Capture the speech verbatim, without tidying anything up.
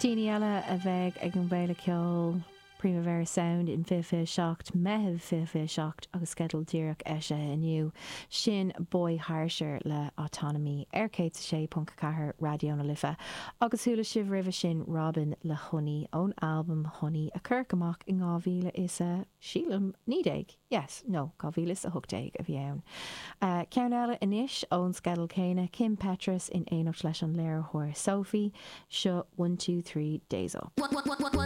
Daoine eile a bheith ag an bhéile ceol Primavera Sound in fife seacht meheh fife seacht agus skedal díreach eise iniu sin Boy Harsher le Autonomy ar céit sé punt cahar radio na lifa agus thula sibh rih sin Robin le Honey ón album Honey a chur amach in gábhíle is a sílam nídéig yes no gábhíle is a thugtéig a bhí ann uh, ceann eile inis ón skedal céine Kim Petras in éonacht leis an léir thóir Sophie seo one two three days up.